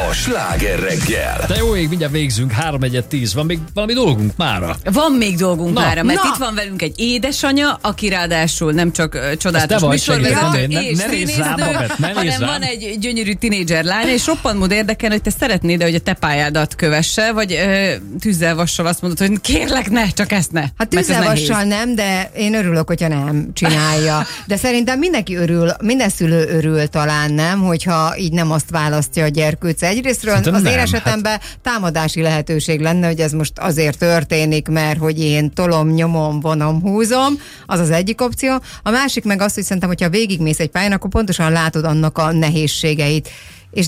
a Sláger reggel. De jó ég, mindjárt végzünk, 3-1-10. Van még valami dolgunk mára? Van még dolgunk mára, mert itt van velünk egy édesanyja, aki ráadásul nem csak csodálatos műsorvezető és színésznő, hanem van egy gyönyörű tinédzser lány, és roppant mód érdekel, hogy te szeretnéd, hogy a te pályádat kövesse, vagy tűzzel vassal azt mondod, hogy kérlek, ne, csak ezt ne. Hát tűzzel vassal nem, de én örülök, hogyha nem csinálja. De szerintem mindenki örül, minden szülő örül talán, nem, hogyha így nem azt választja a gyerkőc. Egyrésztről az én esetemben támadási lehetőség lenne, hogy ez most azért történik, mert hogy én tolom, nyomom, vonom, húzom, az az egyik opció. A másik meg az, hogy szerintem, hogyha végigmész egy pályán, akkor pontosan látod annak a nehézségeit. És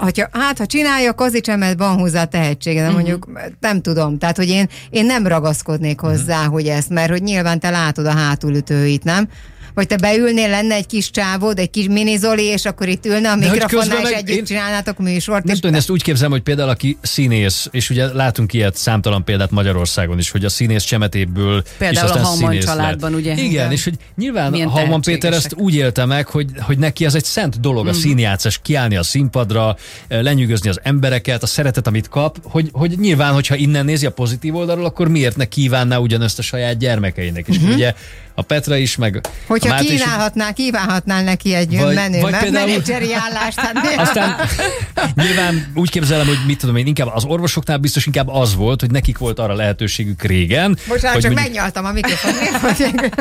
ha csinálja, kazicsem, mert van hozzá tehetsége, de mondjuk nem tudom. Tehát, hogy én nem ragaszkodnék hozzá, hogy ezt, mert hogy nyilván te látod a hátulütőit, nem? Vagy te beülnél, lenne egy kis csávod, egy kis minizoli, és akkor itt ülne a mikrofonnál, és együtt csinálnátok műsort. Nem tudom, ezt úgy képzelem, hogy például aki színész, és ugye látunk ilyet számtalan példát Magyarországon is, hogy a színész csemetéből például és aztán a Hauman családban, lett. ugye? Igen, és hogy nyilván Hauman Péter ezt úgy élte meg, hogy neki ez egy szent dolog a színjátszás, kiállni a színpadra, lenyűgözni az embereket, a szeretet, amit kap, hogy nyilván, hogyha innen nézi a pozitív oldalról, akkor miért ne kívánná ugyanezt a saját gyermekeinek. És ugye a Petra is, meg hogyha kívánhatnál neki egy menedzseri állást. Aztán nyilván úgy képzelem, hogy mit tudom én, inkább az orvosoknál biztos inkább az volt, hogy nekik volt arra lehetőségük régen. Bocsánat, csak megnyaltam a mikrofont.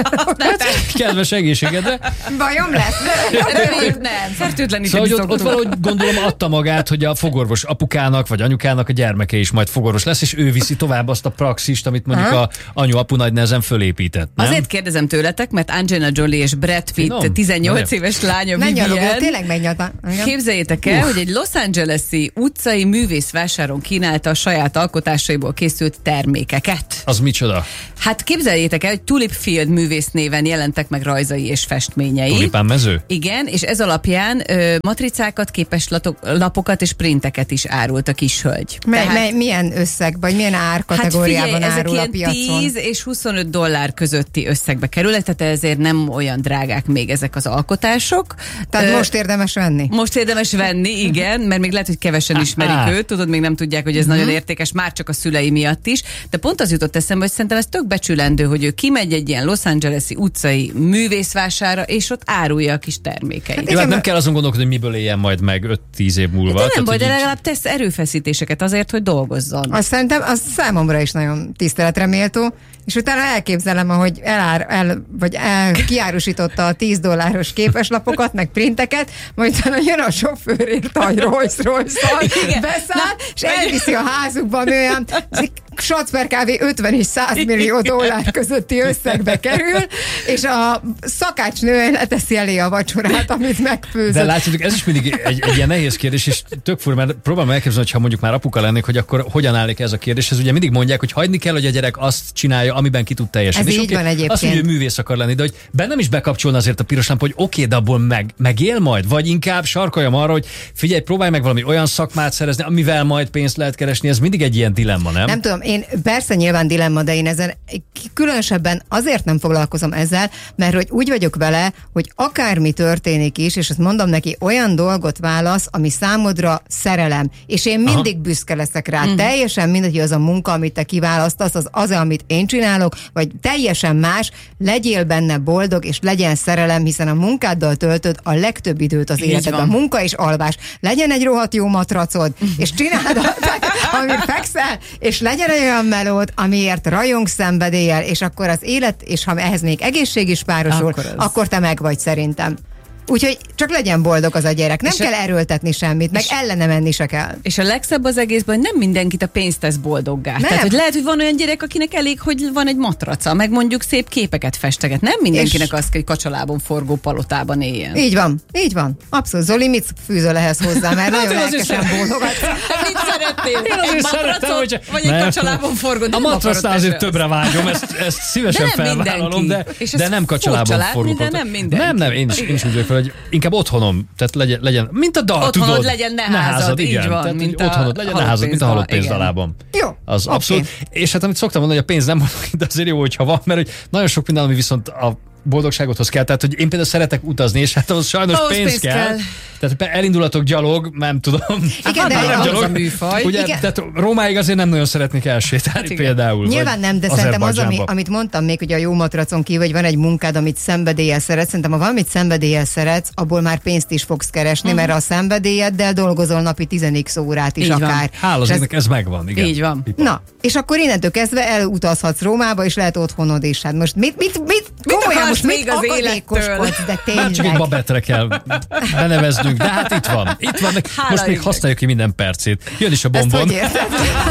Kedves egészségedre. Bajom lesz. Reméljük nem. Fertőtleníteni szóval ott valahogy gondolom adta magát, hogy a fogorvos apukának vagy anyukának a gyermeke is majd fogorvos lesz, és ő viszi tovább azt a praxist, amit mondjuk a anyu-apu nagy nehezen fölépített. Nem? Azért kérdezem tőletek, mert Angelina Jolie és Brad Pitt 18 éves lánya Vivian. Tényleg megnyaltam. Képzeljétek el, hogy egy Los Angeles-i utcai művészvásáron kínálta a saját alkotásaiból készült termékeket. Az micsoda? Hát képzeljétek el, hogy Tulip Field művész néven jelentek meg rajzai és festményei. Tulipán mező? Igen, és ez alapján matricákat, képeslapokat és printeket is árult a kishölgy. Milyen összeg, vagy milyen árkategóriában árul a piacon? Ezek ilyen 10 és $25 közötti összegbe kerülnek, tehát ezért nem olyan drágák még ezek az alkotások. Tehát most érdemes venni? Most érdemes venni, igen, mert még lehet, hogy kevesen ismerik őt, tudod, még nem tudják, hogy ez nagyon értékes, már csak a szülei miatt is, de pont az jutott eszembe, hogy szerintem ez tök becsülendő, hogy ő kimegy egy ilyen Los Angeles-i utcai művészvására, és ott árulja a kis termékeit. Hát nem kell azon gondolkodni, hogy miből éljen majd meg 5-10 év múlva. De nem baj, de legalább tesz erőfeszítéseket azért, hogy dolgozzon. Azt szerintem az számomra is nagyon tiszteletre méltó, és utána elképzelem, ahogy kiárusította a $10 képeslapokat, meg printeket, majd utána jön a sofőrért a Rolls-Royce-szal, beszáll, és elviszi a házukba, ami olyan Satzper kávé 50 és 100 millió dollár közötti összegbe kerül, és a szakácsnő leteszi elé a vacsorát, amit megfőzött. De látjátok, ez is mindig egy ilyen nehéz kérdés, és tök fura, mert próbálom elképzelni, hogy ha mondjuk már apuka lennék, hogy akkor hogyan állik ez a kérdés. Ez ugye mindig mondják, hogy hagyni kell, hogy a gyerek azt csinálja, amiben ki tud teljesíteni. Ez így van egyébként. Azt mondja, hogy művész akar lenni, de hogy bennem is bekapcsolna azért a piros lámpa, hogy oké, de abból megél majd, vagy inkább sarkoljam arra, hogy figyelj, próbálj meg valami olyan szakmát szerezni, amivel majd pénzt lehet keresni. Ez mindig egy ilyen dilemma, nem? Nem tudom, én persze nyilván dilemma, de én ezen különösebben azért nem foglalkozom ezzel, mert hogy úgy vagyok vele, hogy akármi történik is, és azt mondom neki, olyan dolgot válasz, ami számodra szerelem, és én mindig büszke leszek rá. Teljesen mindegy, az a munka, amit te kiválasztasz, az, amit én csinálok, vagy teljesen más, legyél benne boldog, és legyen szerelem, hiszen a munkáddal töltöd a legtöbb időt az életedben. Munka és alvás. Legyen egy rohadt jó matracod, és csináld, amit fekszel, és legyen egy olyan melód, amiért rajong szenvedéllyel, és akkor az élet, és ha ehhez még egészség is párosul, akkor te meg vagy szerintem. Úgyhogy csak legyen boldog az a gyerek. Nem kell erőltetni semmit, meg ellene menni se kell. És a legszebb az egészben, hogy nem mindenkit a pénz tesz boldoggá. Tehát, hogy lehet, hogy van olyan gyerek, akinek elég, hogy van egy matraca, meg mondjuk szép képeket festeget. Nem mindenkinek az, hogy kacsalábon forgó palotában éljen. Így van. Abszolút. Zoli, mit fűzöl ehhez hozzá? Mert nagyon lelkesen bólogat. Mit szeretnél? Egy matracot, vagy egy kacsalábon forgó? A matracnál azért többre vágyom, ezt szívesen felvállalom, de nem kacsalábon forgó. Nem, én is úgy hogy inkább otthonom, tehát legyen mint a dal, otthonod tudod. legyen ne házad, így igen, van. Tehát, otthonod legyen ne házad, mint a halott pénzdalában. Jó. Az abszolút. És hát amit szoktam mondani, hogy a pénz nem mondani, de azért jó, hogyha van, mert hogy nagyon sok minden, ami viszont boldogságot kell. Tehát, hogy én például szeretek utazni, és hát ahhoz sajnos pénz kell. Tehát elindulatok gyalog, nem tudom. Igen, de nem gyalog, a műfaj. Ugye, tehát Rómáig azért nem nagyon szeretnék elsétálni például. Nyilván nem, de szerintem az, amit mondtam még, hogy a jó matracon kívül, hogy van egy munkád, amit szenvedéllyel szeretsz. Szerintem, ha valamit szenvedéllyel szeretsz, abból már pénzt is fogsz keresni, mert a szenvedélyeddel dolgozol napi 10 órát is így akár. Hála az égnek, ez megvan. Igen. Így van. Na, és akkor innentől kezdve elutazhatsz Rómába, és lehet otthonod is. Hát most mit komolyan, most mit akadékoskodsz, de tényleg. Már csak egy babettre kell beneveznünk, de hát itt van. Most még használjuk ki minden percét. Jön is a bombon.